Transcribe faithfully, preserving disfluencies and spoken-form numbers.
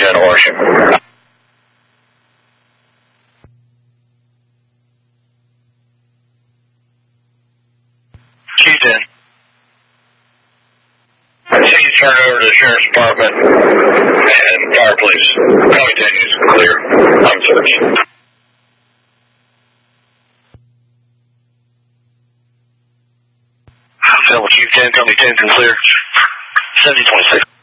ten Horsham. Chief ten. Please turn over to the Sheriff's Department and Fire Police. County ten is clear. I'm searched. Chief ten, County ten is clear. seventy twenty-six.